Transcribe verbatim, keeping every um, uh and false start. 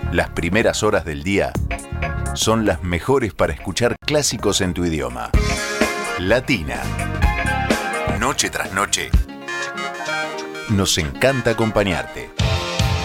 Las primeras horas del día son las mejores para escuchar clásicos en tu idioma. Latina. Noche tras noche. Nos encanta acompañarte.